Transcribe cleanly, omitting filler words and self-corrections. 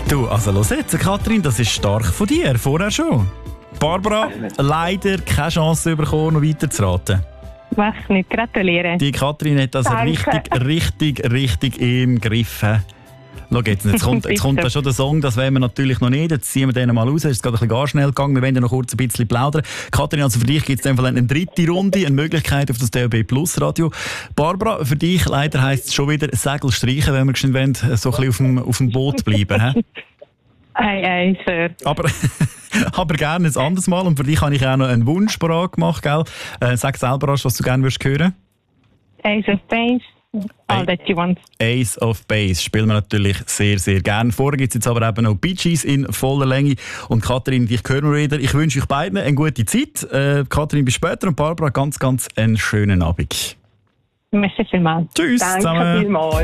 Du, also los jetzt, Katrin, das ist stark von dir, vorher schon. Barbara, leider keine Chance bekommen, noch weiterzuraten. Mach nicht, gratuliere. Die Katrin hat das richtig im Griff. Schau jetzt kommt da schon der Song, das wollen wir natürlich noch nicht. Jetzt ziehen wir den mal raus. Es ist gerade ein bisschen gar schnell gegangen. Wir wollen ja noch kurz ein bisschen plaudern. Katrin, also für dich gibt es in dem Fall eine dritte Runde, eine Möglichkeit auf das DAB Plus Radio. Barbara, für dich leider heisst es schon wieder Segel streichen, wenn wir geschwind wollen, so ein bisschen auf dem Boot bleiben. Ei, Sir. Aber gerne ein anderes Mal. Und für dich habe ich auch noch einen Wunschfrage gemacht, gell? Sag selber, was du gerne würdest hören. Ace of Base. All that you want. Ace of Base spielen wir natürlich sehr, sehr gerne. Vorher gibt es jetzt aber eben noch Bee Gees in voller Länge. Und Katrin, dich hören wir wieder. Ich wünsche euch beiden eine gute Zeit. Katrin, bis später. Und Barbara, ganz einen schönen Abend. Merci vielmals. Tschüss Danke zusammen. Vielmals.